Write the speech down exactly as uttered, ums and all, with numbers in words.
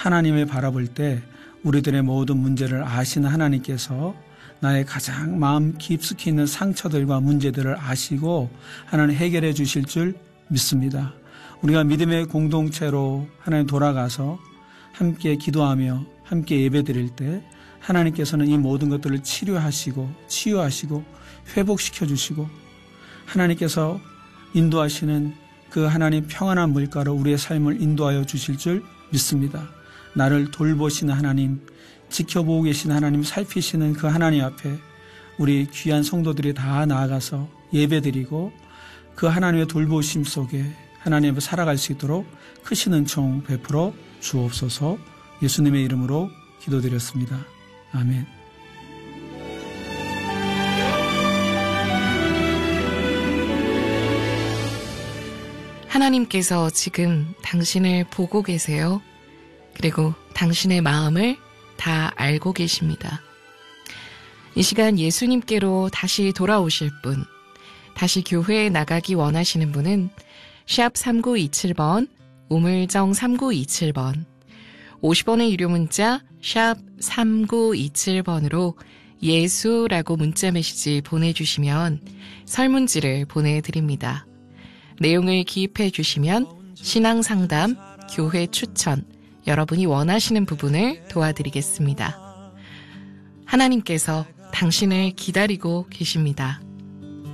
하나님을 바라볼 때 우리들의 모든 문제를 아시는 하나님께서 나의 가장 마음 깊숙이 있는 상처들과 문제들을 아시고 하나님 해결해 주실 줄 믿습니다. 우리가 믿음의 공동체로 하나님 돌아가서 함께 기도하며 함께 예배드릴 때 하나님께서는 이 모든 것들을 치료하시고 치유하시고 회복시켜 주시고 하나님께서 인도하시는 그 하나님 평안한 물가로 우리의 삶을 인도하여 주실 줄 믿습니다. 나를 돌보시는 하나님, 지켜보고 계신 하나님, 살피시는 그 하나님 앞에 우리 귀한 성도들이 다 나아가서 예배드리고 그 하나님의 돌보심 속에 하나님 앞에 살아갈 수 있도록 크신 은총 베풀어 주옵소서. 예수님의 이름으로 기도드렸습니다. 아멘. 하나님께서 지금 당신을 보고 계세요. 그리고 당신의 마음을 다 알고 계십니다. 이 시간 예수님께로 다시 돌아오실 분, 다시 교회에 나가기 원하시는 분은 샵 삼구이칠 번, 우물정 삼구이칠 번, 오십 원의 유료 문자 샵 삼구이칠 번으로 예수라고 문자 메시지 보내주시면 설문지를 보내드립니다. 내용을 기입해 주시면 신앙상담, 교회 추천, 여러분이 원하시는 부분을 도와드리겠습니다. 하나님께서 당신을 기다리고 계십니다.